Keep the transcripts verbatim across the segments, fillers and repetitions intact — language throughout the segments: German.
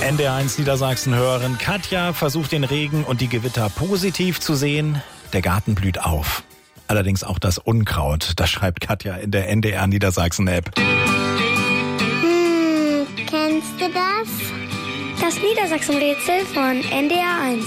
N D R eins Niedersachsen hören. Katja versucht den Regen und die Gewitter positiv zu sehen. Der Garten blüht auf. Allerdings auch das Unkraut. Das schreibt Katja in der N D R Niedersachsen App. Hm, kennst du das? Das Niedersachsen-Rätsel von N D R eins.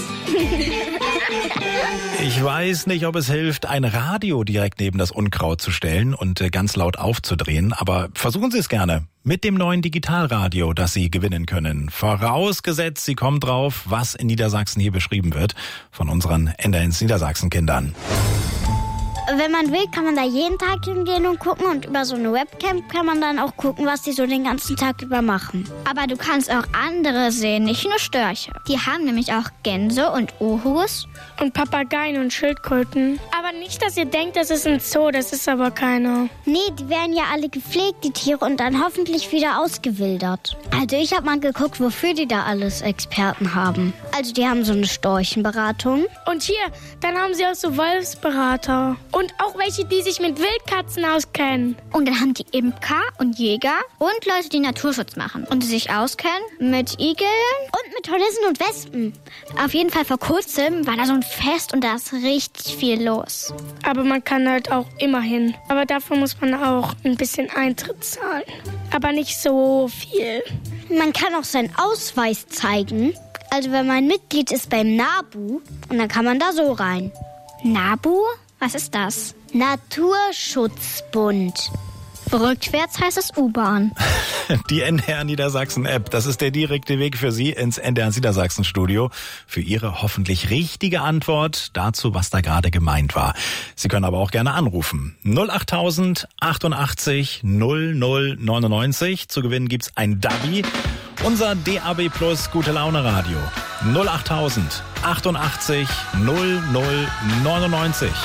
Ich weiß nicht, ob es hilft, ein Radio direkt neben das Unkraut zu stellen und ganz laut aufzudrehen, aber versuchen Sie es gerne mit dem neuen Digitalradio, das Sie gewinnen können. Vorausgesetzt, Sie kommen drauf, was in Niedersachsen hier beschrieben wird von unseren N D R eins Niedersachsen-Kindern. Wenn man will, kann man da jeden Tag hingehen und gucken. Und über so eine Webcam kann man dann auch gucken, was die so den ganzen Tag über machen. Aber du kannst auch andere sehen, nicht nur Störche. Die haben nämlich auch Gänse und Uhus. Und Papageien und Schildkröten. Aber nicht, dass ihr denkt, das ist ein Zoo, das ist aber keiner. Nee, die werden ja alle gepflegt, die Tiere, und dann hoffentlich wieder ausgewildert. Also ich habe mal geguckt, wofür die da alles Experten haben. Also die haben so eine Storchenberatung. Und hier, dann haben sie auch so Wolfsberater. Und auch welche, die sich mit Wildkatzen auskennen. Und dann haben die Imker und Jäger und Leute, die Naturschutz machen und die sich auskennen mit Igeln und mit Hornissen und Wespen. Auf jeden Fall vor kurzem war da so ein Fest und da ist richtig viel los. Aber man kann halt auch immer hin. Aber dafür muss man auch ein bisschen Eintritt zahlen. Aber nicht so viel. Man kann auch seinen Ausweis zeigen. Also wenn man Mitglied ist beim NABU, und dann kann man da so rein. NABU? Was ist das? Naturschutzbund. Rückwärts heißt es U-Bahn. Die N D R Niedersachsen App, das ist der direkte Weg für Sie ins N D R Niedersachsen Studio. Für Ihre hoffentlich richtige Antwort dazu, was da gerade gemeint war. Sie können aber auch gerne anrufen. null achttausend achtundachtzig null null neunundneunzig. Zu gewinnen gibt's ein Dabi. Unser D A B Plus Gute Laune Radio. null achttausend achtundachtzig null null neunundneunzig.